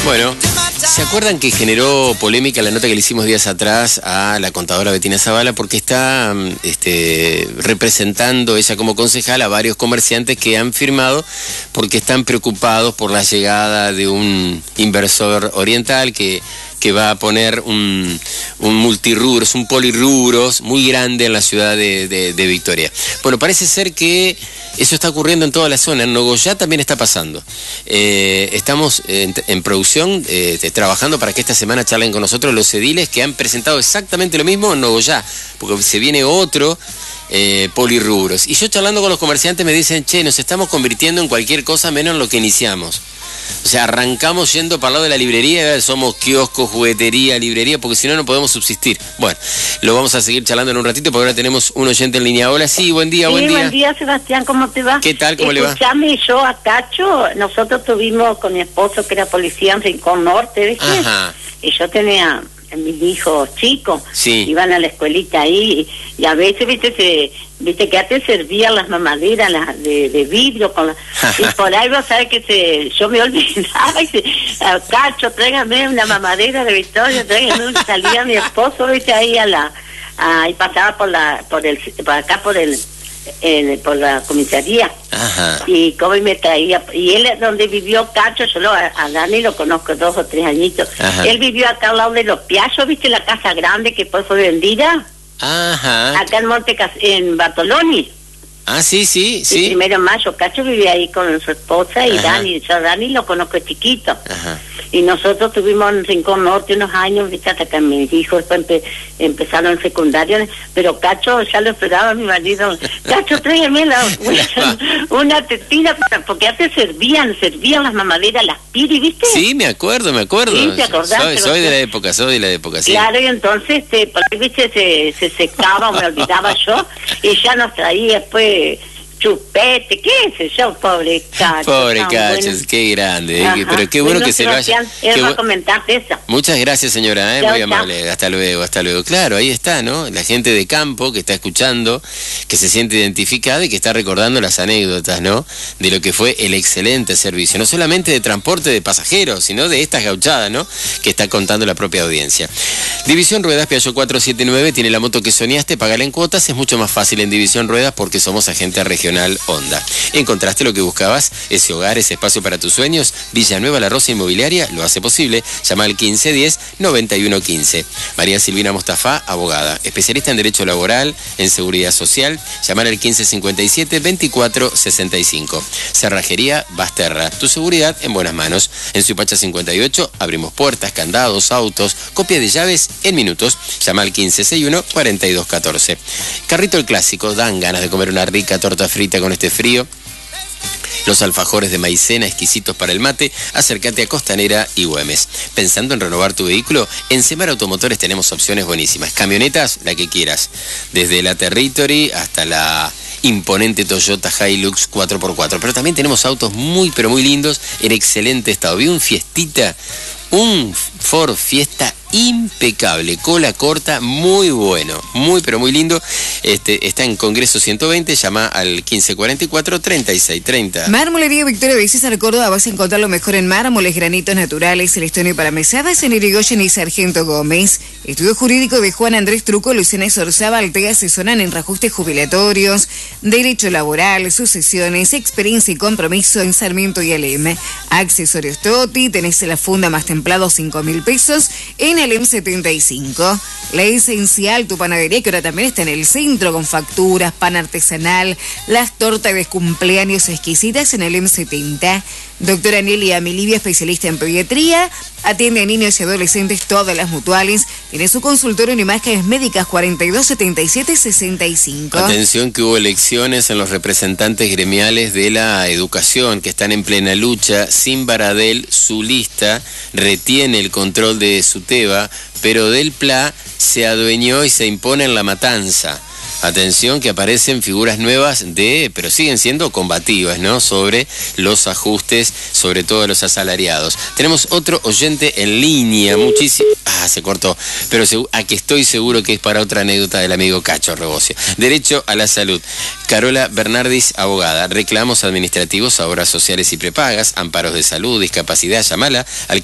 Bueno, ¿se acuerdan que generó polémica la nota que le hicimos días atrás a la contadora Betina Zavala? Porque está representando ella como concejal a varios comerciantes que han firmado porque están preocupados por la llegada de un inversor oriental que va a poner un multirubros, un polirrubros muy grande en la ciudad de Victoria. Bueno, parece ser que eso está ocurriendo en toda la zona. En Nogoyá también está pasando. Estamos en producción trabajando para que esta semana charlen con nosotros los ediles que han presentado exactamente lo mismo en Nogoyá, porque se viene otro polirrubros. Y yo charlando con los comerciantes me dicen, che, nos estamos convirtiendo en cualquier cosa menos en lo que iniciamos. O sea, arrancamos yendo para el lado de la librería, somos kioscos, juguetería, librería, porque si no, no podemos subsistir. Bueno, lo vamos a seguir charlando en un ratito, porque ahora tenemos un oyente en línea. Hola, sí, buen día, buen día. Buen día, Sebastián, ¿cómo te va? ¿Qué tal, cómo le va? Escuchame, yo a Cacho, nosotros tuvimos con mi esposo, que era policía en Rincón Norte, ¿viste? Ajá. Y yo tenía mis hijos chicos, sí, iban a la escuelita ahí, y a veces, viste que antes servían las mamaderas de vidrio, y por ahí vos sabés que yo me olvidaba, y Cacho, tráigame una mamadera de Victoria, tráigame salía mi esposo, viste, ahí y pasaba por la comisaría. Ajá. Y como me traía, y él donde vivió Cacho, a Dani lo conozco 2 o 3 añitos. Ajá. Él vivió acá al lado de los Piazos, viste la casa grande que después fue vendida. Ajá. Acá en Bartoloni. Ah, sí, sí, El sí. 1 de mayo, Cacho vivía ahí con su esposa y Ajá. Dani. Yo a Dani lo conozco chiquito. Ajá. Y nosotros tuvimos en Rincón Norte unos años, viste, hasta que mis hijos después empezaron en secundario, pero Cacho ya lo esperaba mi marido. Cacho, tráigame una tetina, porque antes servían las mamaderas, las piri, ¿viste? Sí, me acuerdo. Sí, ¿te acordás? Soy de la época, sí. Claro, y entonces, por ahí, viste, se secaba, me olvidaba yo, y ya nos traía después chupete, qué sé yo, pobre Cacho. Pobre Cacho, bueno. Qué grande, pero qué Bueno, bueno que se vaya. Él va a comentarte eso. Muchas gracias, señora, muy amable. Hasta luego. Claro, ahí está, ¿no? La gente de campo que está escuchando, que se siente identificada y que está recordando las anécdotas, ¿no? De lo que fue el excelente servicio, no solamente de transporte de pasajeros, sino de estas gauchadas, ¿no? Que está contando la propia audiencia. División Ruedas, Piaggio 479, tiene la moto que soñaste, pagala en cuotas, es mucho más fácil en División Ruedas porque somos agente regional Honda. ¿Encontraste lo que buscabas? Ese hogar, ese espacio para tus sueños. Villanueva La Rosa Inmobiliaria lo hace posible. Llama al 1510-9115. María Silvina Mostafa, abogada, especialista en Derecho Laboral, en Seguridad Social. Llamar al 1557-2465. Cerrajería Basterra, tu seguridad en buenas manos. En Suipacha 58 abrimos puertas, candados, autos, copia de llaves en minutos. Llama al 1561-4214. Carrito El Clásico, dan ganas de comer una rica torta frita con este frío. Los alfajores de maicena exquisitos para el mate. Acércate a Costanera y Güemes. ¿Pensando en renovar tu vehículo? En Semar Automotores tenemos opciones buenísimas. Camionetas, la que quieras. Desde la Territory hasta la imponente Toyota Hilux 4x4. Pero también tenemos autos muy, pero muy lindos en excelente estado. Vi un Fiestita, un Ford Fiesta impecable, cola corta, muy bueno, muy pero muy lindo. Está en Congreso 120, llama al 1544-3630. Marmolería Victoria de César Córdoba, vas a encontrar lo mejor en mármoles, granitos naturales, celestino para mesadas en Irigoyen y Sargento Gómez. Estudio jurídico de Juan Andrés Truco, Luciana Sorzábal, te asesoran en reajustes jubilatorios, derecho laboral, sucesiones, experiencia y compromiso en Sarmiento y Alem. Accesorios Toti, tenés la funda más templado 5.000 pesos en el M75. La Esencial, tu panadería, que ahora también está en el centro con facturas, pan artesanal, las tortas de cumpleaños exquisitas en el M70. Doctora Nelia Milivia, especialista en pediatría, atiende a niños y adolescentes todas las mutuales. Tiene su consultorio en imágenes médicas 4277-65. Atención que hubo elecciones en los representantes gremiales de la educación que están en plena lucha. Sin Baradel, su lista retiene el control de Suteba, pero del PLA se adueñó y se impone en La Matanza. Atención que aparecen figuras nuevas pero siguen siendo combativas, ¿no? Sobre los ajustes, sobre todo los asalariados. Tenemos otro oyente en línea, muchísimo. Se cortó, pero aquí estoy seguro que es para otra anécdota del amigo Cacho Rebocio. Derecho a la salud. Carola Bernardis, abogada. Reclamos administrativos a obras sociales y prepagas, amparos de salud, discapacidad. Llamala al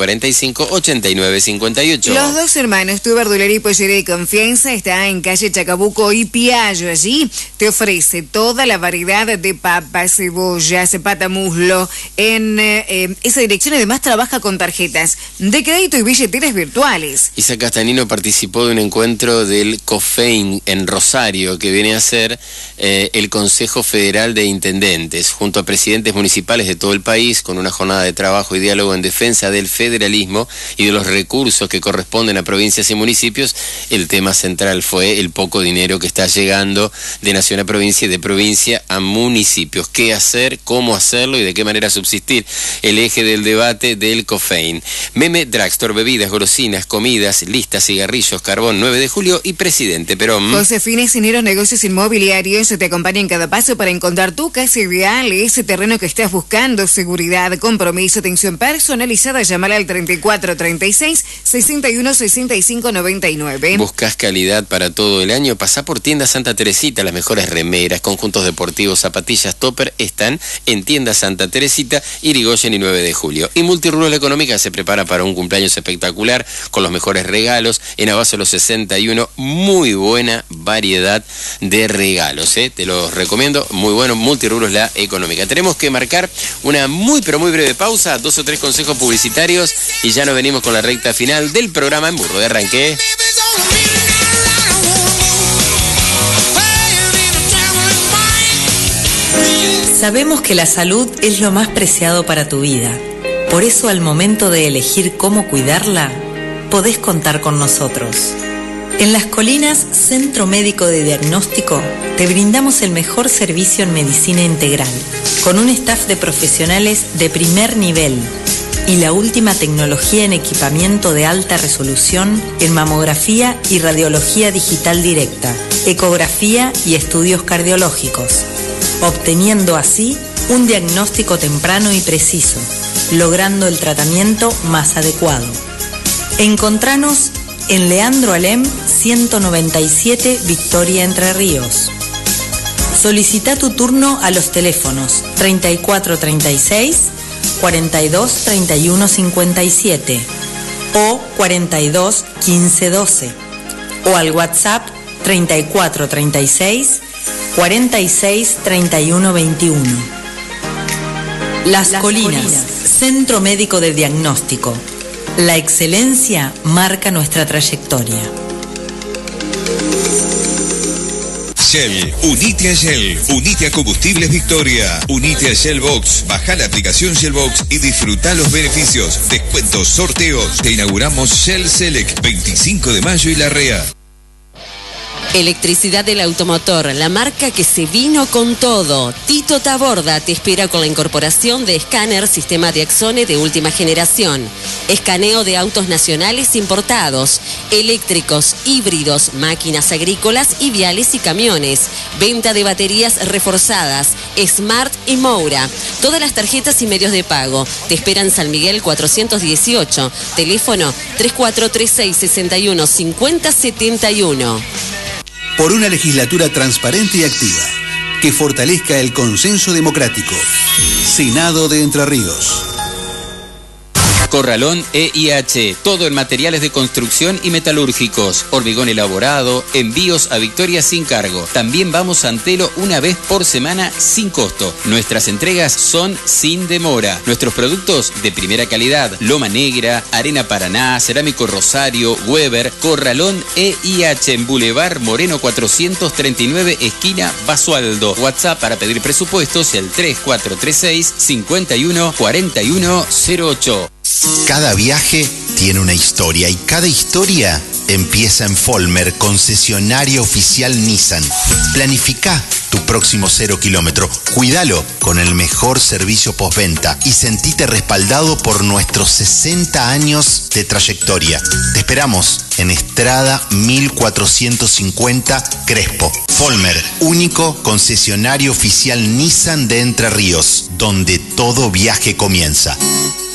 1545-8958. Los dos hermanos, tu verdulería y pollería de confianza, está en calle Chacabuco y Piallo. Allí te ofrece toda la variedad de papas, cebollas, patamuslo. En esa dirección además trabaja con tarjetas de crédito y billeteras virtuales. Isa Castanino participó de un encuentro del COFEIN en Rosario, que viene a ser el Consejo Federal de Intendentes, junto a presidentes municipales de todo el país, con una jornada de trabajo y diálogo en defensa del federalismo y de los recursos que corresponden a provincias y municipios. El tema central fue el poco dinero que está llegando de nación a provincia y de provincia a municipios. ¿Qué hacer, cómo hacerlo y de qué manera subsistir? El eje del debate del COFEIN. Meme Dragstore, bebidas, golosinas, comidas, listas, cigarrillos, carbón, 9 de julio y Presidente Perón. Josefina Cineros Negocios Inmobiliarios te acompaña en cada paso para encontrar tu casa ideal, ese terreno que estás buscando, seguridad, compromiso, atención personalizada. Llamala al 3436-616599. ¿Buscas calidad para todo el año? Pasá por Tienda Santa Teresita. Las mejores remeras, conjuntos deportivos, zapatillas, topper están en Tienda Santa Teresita, Irigoyen y 9 de julio. Y Multirural Económica se prepara para un cumpleaños espectacular con los mejores regalos. En Abasolo 61, muy buena variedad de regalos, te los recomiendo, muy bueno. Multirubros La Económica. Tenemos que marcar una muy pero muy breve pausa, 2 o 3 consejos publicitarios y ya nos venimos con la recta final del programa en Burro de Arranque. Sabemos que la salud es lo más preciado para tu vida. Por eso, al momento de elegir cómo cuidarla, podés contar con nosotros. En Las Colinas, Centro Médico de Diagnóstico, te brindamos el mejor servicio en medicina integral, con un staff de profesionales de primer nivel y la última tecnología en equipamiento de alta resolución en mamografía y radiología digital directa, ecografía y estudios cardiológicos, obteniendo así un diagnóstico temprano y preciso, logrando el tratamiento más adecuado. Encontranos en Leandro Alem 197, Victoria, Entre Ríos. Solicita tu turno a los teléfonos 3436 42 31 57 o 42 15 12 o al WhatsApp 3436 46 31 21. Las Colinas, Centro Médico de Diagnóstico. La excelencia marca nuestra trayectoria. Shell, unite a Shell, unite a Combustibles Victoria, unite a Shellbox, baja la aplicación Shellbox y disfruta los beneficios, descuentos, sorteos. Te inauguramos Shell Select, 25 de mayo y Larrea. Electricidad del Automotor, la marca que se vino con todo. Tito Taborda te espera con la incorporación de escáner sistema de Axone de última generación. Escaneo de autos nacionales importados, eléctricos, híbridos, máquinas agrícolas y viales y camiones. Venta de baterías reforzadas, Smart y Moura. Todas las tarjetas y medios de pago. Te esperan San Miguel 418. Teléfono 3436 61 50 71. Por una legislatura transparente y activa, que fortalezca el consenso democrático. Senado de Entre Ríos. Corralón EIH, todo en materiales de construcción y metalúrgicos, hormigón elaborado, envíos a Victoria sin cargo. También vamos a Antelo una vez por semana sin costo. Nuestras entregas son sin demora. Nuestros productos de primera calidad, Loma Negra, Arena Paraná, Cerámico Rosario, Weber. Corralón EIH en Boulevard Moreno 439, esquina Basualdo. WhatsApp para pedir presupuestos el 3436 51 41 08. Cada viaje tiene una historia y cada historia empieza en Folmer, concesionaria oficial Nissan. Planifica tu próximo 0 kilómetro, cuídalo con el mejor servicio postventa y sentite respaldado por nuestros 60 años de trayectoria. Te esperamos en Estrada 1450 Crespo. Folmer, único concesionario oficial Nissan de Entre Ríos, donde todo viaje comienza.